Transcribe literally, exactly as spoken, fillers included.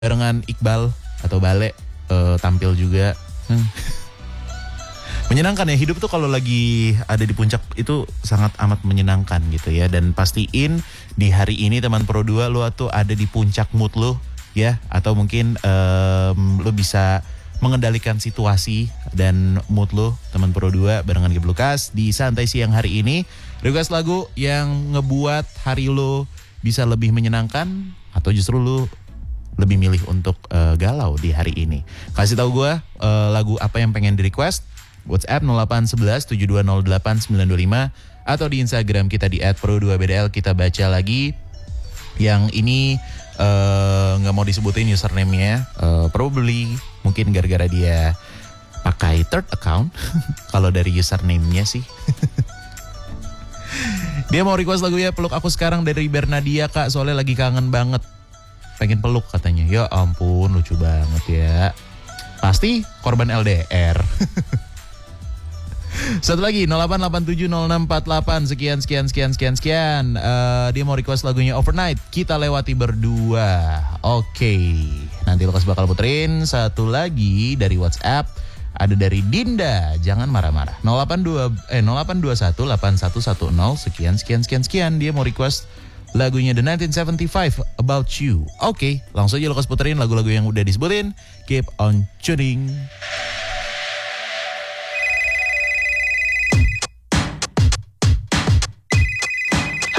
barengan Iqbal atau Bale uh, tampil juga. Hmm. Menyenangkan ya, hidup tuh kalau lagi ada di puncak itu sangat amat menyenangkan gitu ya. Dan pastiin di hari ini teman Pro dua lo tuh ada di puncak mood lo ya. Atau mungkin um, lo bisa mengendalikan situasi dan mood lo teman Pro dua barengan Geblukas di Santai Siang hari ini. Request lagu yang ngebuat hari lo bisa lebih menyenangkan atau justru lo lebih milih untuk uh, galau di hari ini. Kasih tahu gue uh, lagu apa yang pengen di request. WhatsApp nol delapan satu satu tujuh dua nol delapan sembilan dua lima atau di Instagram kita di et pro dua b d l. Kita baca lagi. Yang ini uh, gak mau disebutin username-nya, uh, probably mungkin gara-gara dia pakai third account. Kalau dari username-nya sih. Dia mau request lagunya Peluk Aku Sekarang dari Bernadia kak, soalnya lagi kangen banget. Pengen peluk katanya. Ya ampun, lucu banget ya. Pasti korban L D R. Satu lagi nol delapan delapan tujuh nol enam empat delapan. Sekian sekian sekian sekian sekian. uh, Dia mau request lagunya Overnight, Kita Lewati Berdua. Oke okay. Nanti Lukas bakal puterin satu lagi dari WhatsApp. Ada dari Dinda, jangan marah-marah. nol delapan dua eh nol delapan dua satu delapan satu satu nol. Sekian sekian sekian sekian. Dia mau request lagunya The nineteen seventy-five About You. Oke okay. Langsung aja Lukas puterin lagu-lagu yang udah disebutin. Keep on tuning.